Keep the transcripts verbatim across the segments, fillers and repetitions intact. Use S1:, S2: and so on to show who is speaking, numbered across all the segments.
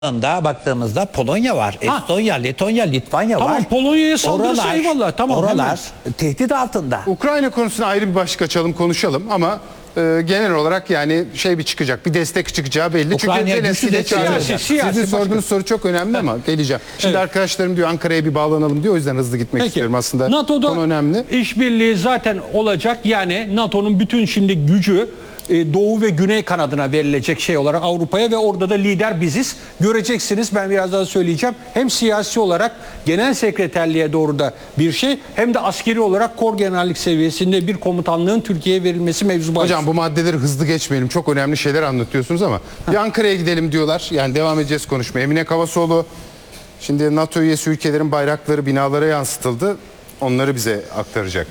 S1: da baktığımızda Polonya var, Estonya, Letonya, Litvanya
S2: tamam,
S1: var.
S2: Tamam, Polonya'ya saldırırsa eyvallah. Tamam,
S1: oralar hemen tehdit altında.
S3: Ukrayna konusuna ayrı bir başlık açalım, konuşalım ama e, genel olarak yani şey bir çıkacak, bir destek çıkacağı belli.
S1: Ukrayna'ya
S3: Çünkü
S1: güçlü
S3: Zelenski de
S1: destek
S3: çağırıyor.
S2: siyasi,
S3: Sizin sorduğunuz
S2: başka.
S3: soru çok önemli ama geleceğim. Şimdi
S2: Evet.
S3: arkadaşlarım diyor Ankara'ya bir bağlanalım diyor, o yüzden hızlı gitmek
S2: Peki.
S3: istiyorum aslında.
S2: NATO'da
S3: konu önemli.
S2: işbirliği zaten olacak. Yani NATO'nun bütün şimdi gücü e, Doğu ve Güney kanadına verilecek şey olarak Avrupa'ya ve orada da lider biziz. Göreceksiniz, ben biraz daha söyleyeceğim. Hem siyasi olarak genel sekreterliğe doğru da bir şey, hem de askeri olarak kor generallik seviyesinde bir komutanlığın Türkiye'ye verilmesi mevzu bahis.
S3: Hocam bu maddeleri hızlı geçmeyelim. Çok önemli şeyler anlatıyorsunuz ama bir Ankara'ya gidelim diyorlar. Yani devam edeceğiz konuşmaya. Emine Kavasoğlu, şimdi NATO üyesi ülkelerin bayrakları binalara yansıtıldı. Onları bize aktaracak.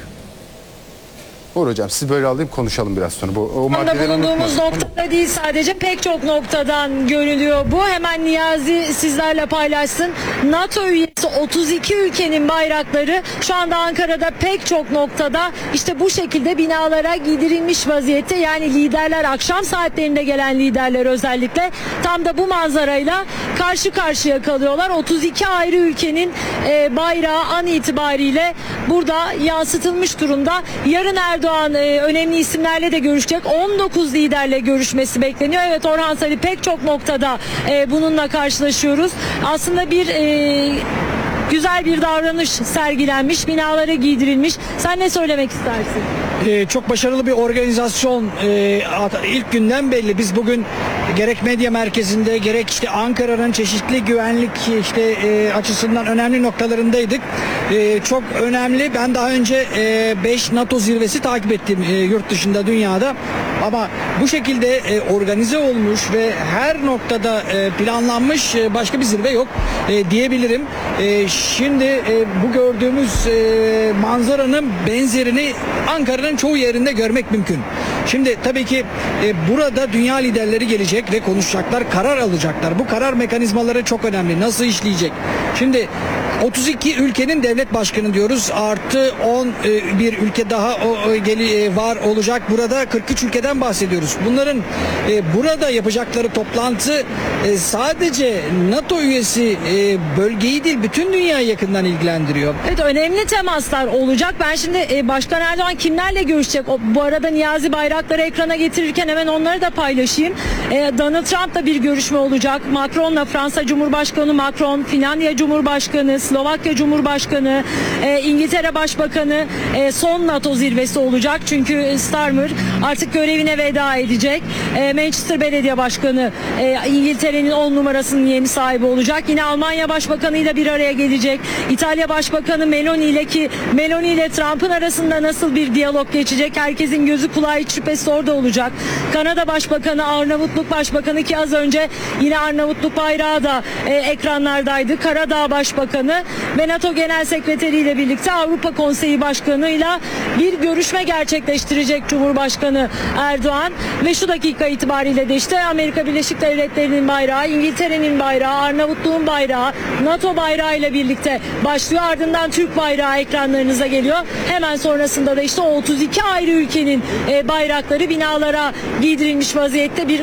S3: Uğur Hocam siz böyle alayım, konuşalım biraz sonra. Bu, o maddeleri
S4: bulunduğumuz
S3: unutmayın.
S4: noktada değil, sadece pek çok noktadan görülüyor bu. Hemen Niyazi sizlerle paylaşsın. NATO üyesi otuz iki ülkenin bayrakları şu anda Ankara'da pek çok noktada işte bu şekilde binalara giydirilmiş vaziyette. Yani liderler, akşam saatlerinde gelen liderler özellikle tam da bu manzarayla karşı karşıya kalıyorlar. otuz iki ayrı ülkenin e, bayrağı an itibariyle burada yansıtılmış durumda. Yarın Erdoğan e, önemli isimlerle de görüşecek. on dokuz liderle görüşmesi bekleniyor. Evet Orhan Sarı, pek çok noktada e, bununla karşılaşıyoruz. Aslında bir e, güzel bir davranış sergilenmiş, binalara giydirilmiş. Sen ne söylemek istersin?
S5: Ee, çok başarılı bir organizasyon. Ee, ilk günden belli. Biz bugün gerek medya merkezinde gerek işte Ankara'nın çeşitli güvenlik işte e, açısından önemli noktalarındaydık. E, çok önemli. Ben daha önce beş NATO zirvesi takip ettim e, yurt dışında, dünyada. Ama bu şekilde e, organize olmuş ve her noktada e, planlanmış e, başka bir zirve yok e, diyebilirim. E, şimdi e, bu gördüğümüz e, manzaranın benzerini Ankara'nın çoğu yerinde görmek mümkün. Şimdi tabii ki e, burada dünya liderleri gelecek ve konuşacaklar, karar alacaklar. Bu karar mekanizmaları çok önemli. Nasıl işleyecek? Şimdi otuz iki ülkenin devlet başkanı diyoruz. Artı on bir ülke daha o, geli, var olacak. Burada kırk üç ülkeden bahsediyoruz. Bunların e, burada yapacakları toplantı e, sadece NATO üyesi e, bölgeyi değil, bütün dünyayı yakından ilgilendiriyor.
S4: Evet, önemli temaslar olacak. Ben şimdi e, Başkan Erdoğan kimlerle görüşecek? O, bu arada Niyazi bayrakları ekrana getirirken hemen onları da paylaşayım. E, Donald Trump'la bir görüşme olacak. Macron'la, Fransa Cumhurbaşkanı Macron, Finlandiya Cumhurbaşkanı, Slovakya Cumhurbaşkanı, e, İngiltere Başbakanı, e, son NATO zirvesi olacak. Çünkü Starmer artık görevine veda edecek. E, Manchester Belediye Başkanı e, İngiltere'nin on numarasının yeni sahibi olacak. Yine Almanya Başbakanı ile bir araya gelecek. İtalya Başbakanı Meloni ile, ki Meloni ile Trump'ın arasında nasıl bir diyalog geçecek? Herkesin gözü kulağı hiç şüphesiz orada olacak. Kanada Başbakanı, Arnavutluk Başbakanı, ki az önce yine Arnavutluk bayrağı da e, ekranlardaydı. Karadağ Başbakanı ve NATO Genel Sekreteri ile birlikte Avrupa Konseyi Başkanı'yla bir görüşme gerçekleştirecek Cumhurbaşkanı Erdoğan ve şu dakika itibariyle de işte Amerika Birleşik Devletleri'nin bayrağı, İngiltere'nin bayrağı, Arnavutluğun bayrağı, NATO bayrağı ile birlikte başlıyor. Ardından Türk bayrağı ekranlarınıza geliyor. Hemen sonrasında da işte o otuz iki ayrı ülkenin e, bayrakları binalara giydirilmiş vaziyette. Bir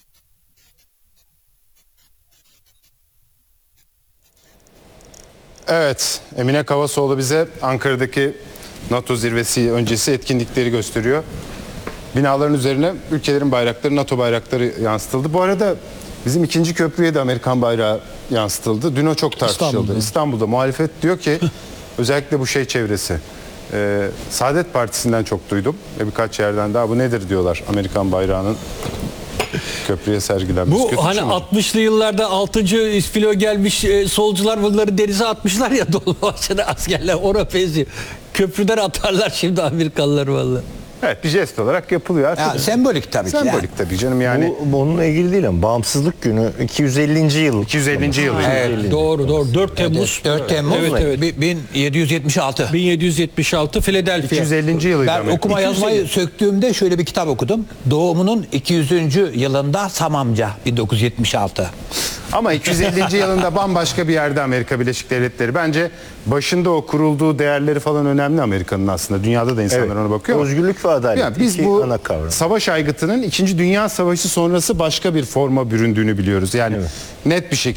S3: Evet, Emine Kavasoğlu bize Ankara'daki NATO zirvesi öncesi etkinlikleri gösteriyor. Binaların üzerine ülkelerin bayrakları, NATO bayrakları yansıtıldı. Bu arada bizim ikinci köprüye de Amerikan bayrağı yansıtıldı. Dün o çok tartışıldı.
S2: İstanbul'da,
S3: İstanbul'da muhalefet diyor ki özellikle bu şey çevresi. Ee, Saadet Partisi'nden çok duydum ve birkaç yerden daha bu nedir diyorlar, Amerikan bayrağının köprüye sergilenmesi.
S2: Bu
S3: Kötü
S2: hani
S3: şey mi?
S2: altmışlı yıllarda altıncı isfilo gelmiş e, solcular bunları denize atmışlar ya, Dolmabahçe'de askerler ona benziyor. Köprüden atarlar şimdi Amerikalılar vallahi.
S3: Evet, bir jest olarak yapılıyor.
S1: Ya,
S3: Artık
S1: sembolik tabii ki.
S3: sembolik
S1: yani.
S3: tabii canım yani.
S6: Bu bununla ilgili değil ama bağımsızlık günü iki yüz ellinci yıl.
S3: iki yüz ellinci yıl.
S1: Evet.
S2: Doğru doğru dört Temmuz.
S1: dört Temmuz
S2: Evet evet.
S1: bi- bin yedi yüz yetmiş altı.
S2: bin yedi yüz yetmiş altı Philadelphia.
S3: iki yüz ellinci yılıydı.
S1: Ben
S3: Amerika.
S1: okuma yazmayı söktüğümde şöyle bir kitap okudum. Doğumunun iki yüzüncü yılında Samamca bin dokuz yüz yetmiş altı.
S3: Ama iki yüz ellinci yılında bambaşka bir yerde Amerika Birleşik Devletleri. Bence başında o kurulduğu değerleri falan önemli Amerika'nın aslında. Dünyada da insanlar
S6: Evet.
S3: ona bakıyor.
S6: Özgürlük ve adalet.
S3: Ya biz
S6: iki
S3: bu
S6: ana kavram.
S3: savaş aygıtının İkinci Dünya Savaşı sonrası başka bir forma büründüğünü biliyoruz. Yani net bir şekilde